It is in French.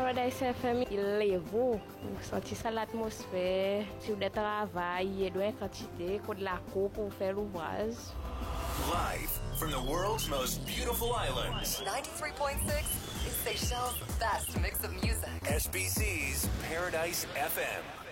Paradise FM, il est beau. Vous sentez ça l'atmosphère, sur le travail, il doit être quantité, de la coupe pour faire l'ouvrage. Live from the world's most beautiful islands. 93.6 is Seychelles' best mix of music. SBC's Paradise FM.